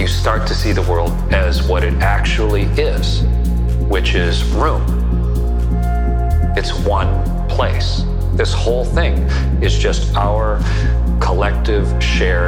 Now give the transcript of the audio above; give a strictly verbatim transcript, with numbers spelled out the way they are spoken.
start to see the world as what it actually is, which is room. It's one place. This whole thing is just our collective shared